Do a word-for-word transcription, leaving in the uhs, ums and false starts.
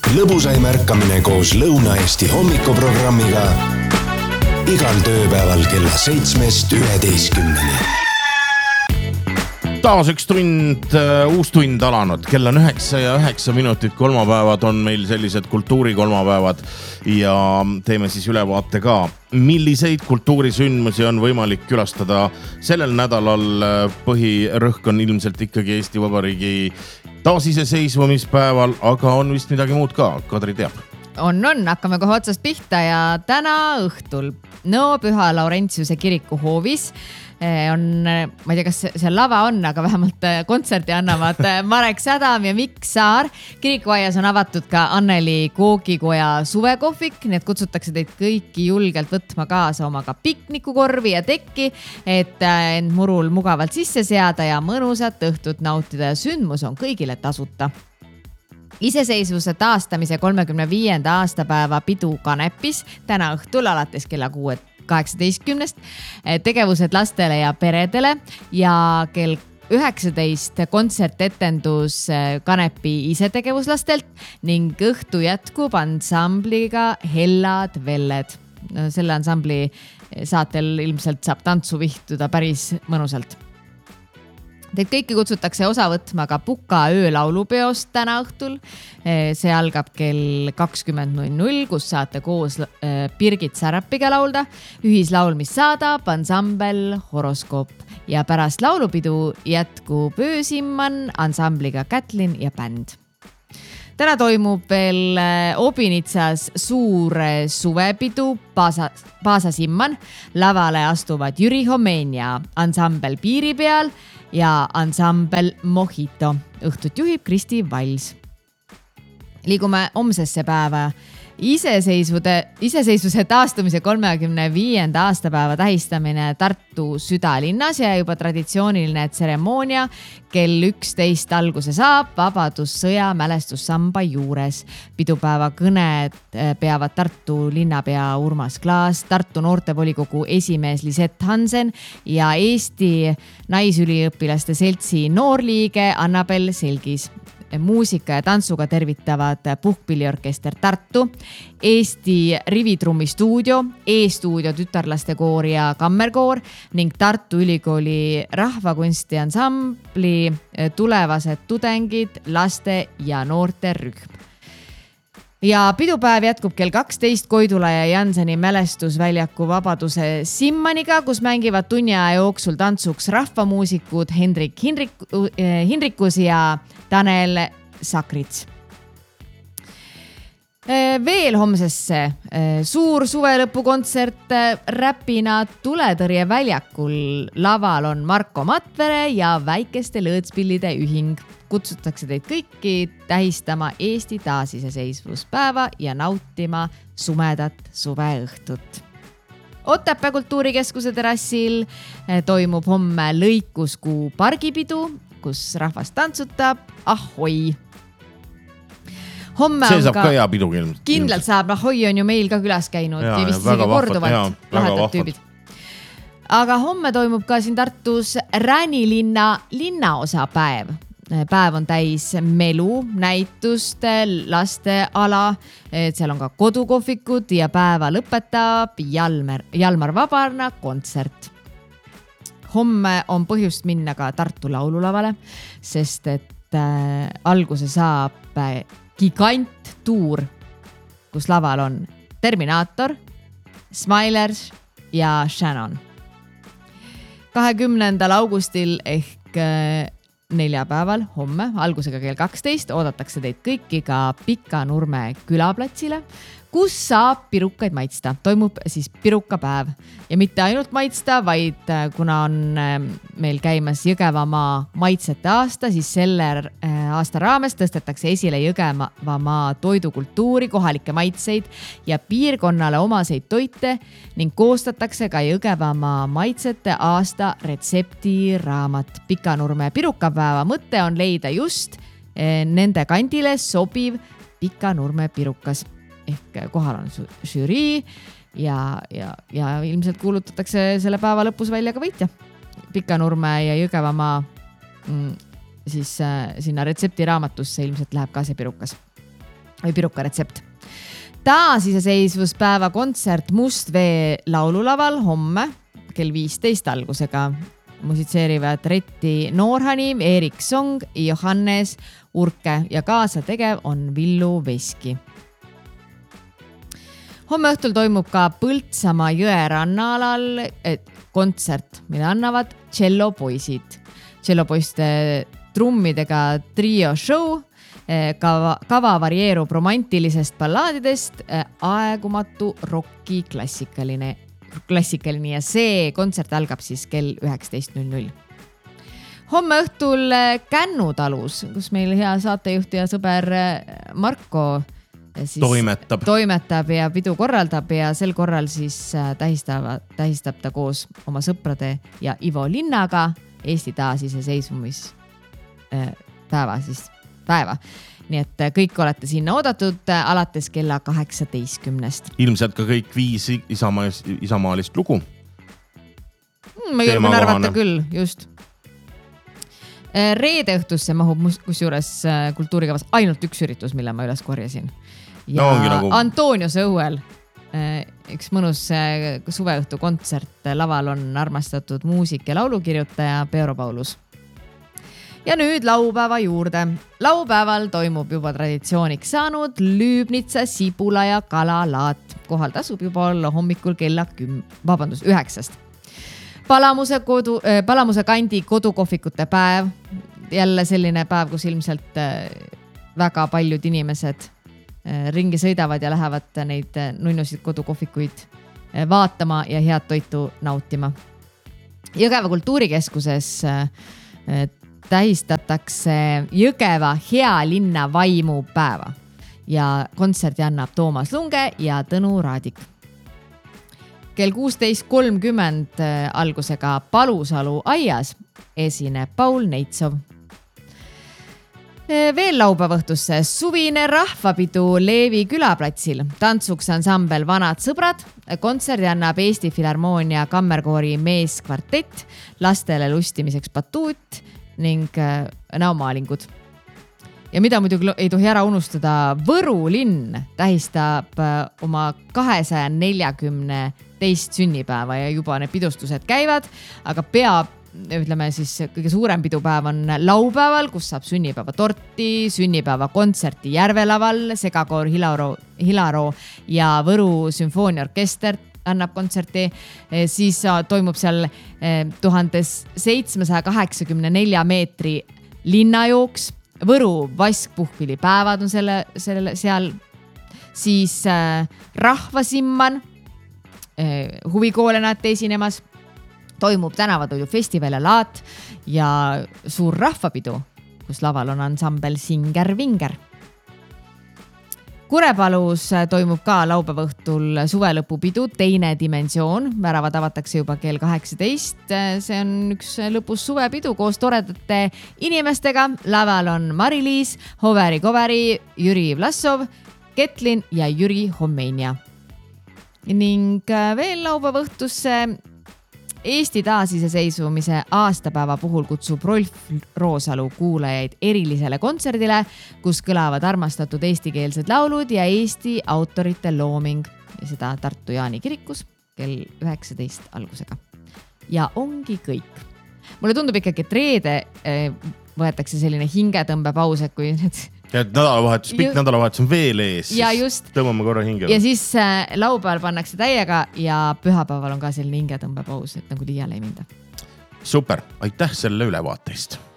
lõbusaim ärkamine koos Lõuna-Eesti hommikuprogrammiga igal tööpäeval kella seitsmest üheteistkümneni. Taas üks tund, uus tund alanud. Kell on üheksa ja üheksa minutit. Kolmapäevad on meil sellised kultuurikolmapäevad ja teeme siis ülevaate ka, milliseid kultuurisündmusi on võimalik külastada sellel nädalal. Põhirõhk on ilmselt ikkagi Eesti Vabariigi taasiseseisvumispäeval, aga on vist midagi muud ka. Kadri teab. On, on. Hakkame kohe otsast pihta ja täna õhtul Nõo Püha Laurentiuse kiriku hoovis on, ma ei tea, kas seal lava on, aga vähemalt kontserti annavad Marek Sädam ja Mikk Saar. Kirikuaias on avatud ka Anneli Koogikoja suvekohvik, nii et kutsutakse teid kõiki julgelt võtma kaasa omaga piknikukorvi ja tekki, et end murul mugavalt sisse seada ja mõnusat õhtut nautida ja sündmus on kõigile tasuta. Iseseisvuse taastamise kolmekümne viienda aastapäeva pidu Kanepis täna õhtul alates kella kuue kaheksateistkümnest, tegevused lastele ja peredele ja kell üheksateist kontsertetendus Kanepi isetegevuslastelt ning õhtu jätkub ansambliga Hellad Velled. Selle ansambli saatel ilmselt saab tantsu vihtuda päris mõnusalt. Teid kõiki kutsutakse osa võtma ka Puka öölaulupeost täna õhtul. See algab kell kakskümmend null null, kus saate koos Birgit Särapiga laulda. Ühislaul, mis saadab, ansambel Horoskoop ja pärast laulupidu jätkub öösimman ansambliga Kätlin ja bänd. Täna toimub veel Obinitsas suur suvepidu Paasa, Paasa Simman. Lavale astuvad Jüri Homeen ja ansambel Piiri peal ja ansambel Mojito. Õhtut juhib Kristi Vals. Liigume homsesse päeva. Iseseisvude, iseseisvuse taastumise kolmekümne viienda aastapäeva tähistamine Tartu südalinnas ja juba traditsiooniline tseremoonia kell üksteist alguse saab Vabadussõja mälestussamba juures. Pidupäeva kõned peavad Tartu linnapea Urmas Klaas, Tartu noortevolikogu esimees Lisette Hansen ja Eesti naisüliõpilaste seltsi noorliige Annabel Selgis. Muusika ja tantsuga tervitavad Puhkpilliorkester Tartu, Eesti Rivitrummi stuudio, E-stuudio tütarlastekoor ja kammerkoor ning Tartu Ülikooli rahvakunsti ansambli tulevased tudengid, laste ja noorte rühm. Ja pidupäev jätkub kell kaksteist Koidula ja Janseni mälestusväljaku Vabaduse Simmaniga, kus mängivad tunni aja jooksul tantsuks rahvamuusikud Hendrik Hinrikus ja Tanel Sakrits. Veel homsesse suur suvelõpukontsert Räpina tuletõrje väljakul. Laval on Marko Matvere ja Väikeste lõõtspillide ühing. Kutsutakse teid kõiki tähistama Eesti taasiseseisvuspäeva ja nautima sumedat suveõhtut. Otepää kultuurikeskuse terassil toimub homme Lõikuskuu pargipidu, kus rahvas tantsutab Ahoi. Homme see saab ka, ka hea pidu ilmselt. Kindlalt saab, Ahoi on ju meil ka külas käinud ja, ja vist isegi korduvalt lahedad tüübid. Aga homme toimub ka siin Tartus Räänilinna linnaosapäev. Päev on täis melu, näituste, lasteala, seal on ka kodukohvikud ja päeva lõpetab Jalmar, Jalmar Vabarna kontsert. Homme on põhjust minna ka Tartu laululavale, sest et äh, alguse saab äh, giganttuur, kus laval on Terminaator, Smilers ja Shannon. kahekümnendal augustil ehk äh, neljapäeval homme algusega kell kaksteist oodatakse teid kõiki ka Pika-Nurme külaplatsile, kus saab pirukaid maitsta. Toimub siis pirukapäev ja mitte ainult maitsta, vaid kuna on meil käimas Jõgevamaa maitsete aasta, siis selle aasta raames tõstetakse esile Jõgevamaa toidukultuuri, kohalikke maitseid ja piirkonnale omaseid toite ning koostatakse ka Jõgevamaa maitsete aasta retseptiraamat. Pika-Nurme pirukapäeva mõte on leida just nende kandile sobiv Pika-Nurme pirukas. Ehk kohal on žürii ja, ja, ja ilmselt kuulutatakse selle päeva lõpus välja ka võitja. Pika-Nurme ja Jõgevamaa siis sinna retseptiraamatusse ilmselt läheb ka see pirukas. või piruka retsept. Taasiseseisvuspäeva kontsert Mustvee laululaval homme kell viisteist algusega. Musitseerivad Retti Noorhani, Erik Song, Johannes Urke ja kaasategev on Villu Veski. Homme õhtul toimub ka Põltsamaa jõe rannaalal kontsert, mille annavad tšellopoisid. Tšellopoiste trummidega trio show. Kava, kava varieerub romantilisest ballaadidest aegumatu rocki klassikaline klassikaline ja see kontsert algab siis kell üheksateist null null. Homme õhtul Kännutalus, kus meil hea saatejuht ja sõber Marko siis toimetab. toimetab ja pidu korraldab ja sel korral siis tähistab, tähistab ta koos oma sõprade ja Ivo Linnaga Eesti taasiseseisvumis päeva siis päeva. Nii et kõik olete sinna oodatud alates kella kaheksateistkümnest. Ilmselt ka kõik viis isama, isamaalist lugu. Ma julgen arvata küll, just. Reede õhtusse mahub kusjuures kultuurikavas ainult üks üritus, mille ma üles korjasin. Ja no, nagu... Antoniose õuel üks mõnus suveõhtu kontsert laval on armastatud muusik ja laulukirjutaja Peero Paulus. Ja nüüd laupäeva juurde. Laupäeval toimub juba traditsiooniks saanud Lüübnitsa sibula ja kalalaat. Kohal tasub juba olla hommikul kella küm, vabandus, üheksast. Palamuse, kodu, Palamuse kandi kodukohvikute päev. Jälle selline päev, kus ilmselt väga paljud inimesed ringi sõidavad ja lähevad neid nunnusid kodukohvikuid vaatama ja head toitu nautima. Jõgeva kultuurikeskuses tähistatakse Jõgeva hea linna vaimu päeva ja kontserti annab Toomas Lunge ja Tõnu Raadik. Kell kuusteist kolmkümmend algusega Palusalu aias esineb Paul Neitsov. Veel laupäeva õhtusse suvine rahvapidu Leevi külaplatsil. Tantsuks ansambel Vanad sõbrad. Kontserdi annab Eesti Filharmoonia kammerkoori meeskvartett, lastele lustimiseks batuut ning näomaalingud. Ja mida muidugi ei tohi ära unustada, Võru linn tähistab oma kahesaja neljakümne teist sünnipäeva ja juba need pidustused käivad, aga peab, ütleme siis kõige suurem pidupäev on laupäeval, kus saab sünnipäeva torti, sünnipäeva kontserti Järvelaval, Segakoor Hilaro, Hilaro ja Võru sümfooniaorkester annab kontserti, siis toimub seal tuhande seitsmesaja kaheksakümne nelja meetri linnajooks, Võru vaskpuhvili päevad on selle, selle seal, siis Rahvasimman, huvikoole näete esinemas, toimub tänavatoidu festival ja laat ja suur rahvapidu, kus laval on ansambel Singer Vinger. Kurepalus toimub ka laupäeva õhtul suvelõpupidu Teine dimensioon. Väravad avatakse juba kell kaheksateist. See on üks lõpus suvepidu koos toredate inimestega. Laval on Mari-Liis, Hoveri Koveri, Jüri Vlassov, Ketlin ja Jüri Hommeinja. Ning veel laupäeva õhtusse Eesti taasiseseisvumise aastapäeva puhul kutsub Rolf Roosalu kuulajaid erilisele kontserdile, kus kõlavad armastatud eestikeelsed laulud ja Eesti autorite looming. Ja seda Tartu Jaani kirikus kell üheksateist algusega. Ja ongi kõik. Mulle tundub ikkagi, et reede võetakse selline hingetõmbepaus, et kui need... Ja nädalavahetus, pikk just... nädalavahetus on veel ees, ja siis just... tõmbame korra hingele. Ja siis laupäeval pannakse täiega ja pühapäeval on ka selline hingetõmbepaus, et nagu liiale ei minda. Super, aitäh selle ülevaateist.